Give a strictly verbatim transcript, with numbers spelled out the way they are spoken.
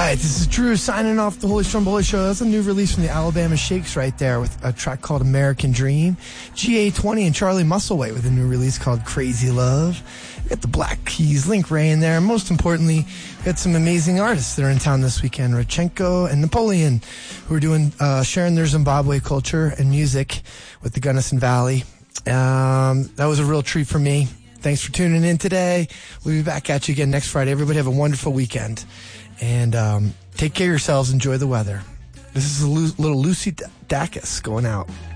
right, this is Drew signing off the Holy Stromboli Show. That's a new release from the Alabama Shakes right there with a track called American Dream. G A twenty and Charlie Musselwhite with a new release called Crazy Love. We got the Black Keys, Link Ray in there. And most importantly, we got some amazing artists that are in town this weekend. Rodchenko and Napoleon, who are doing, uh, sharing their Zimbabwe culture and music with the Gunnison Valley. Um, that was a real treat for me. Thanks for tuning in today. We'll be back at you again next Friday. Everybody have a wonderful weekend. And um, take care of yourselves. Enjoy the weather. This is a little Lucy Dacus going out.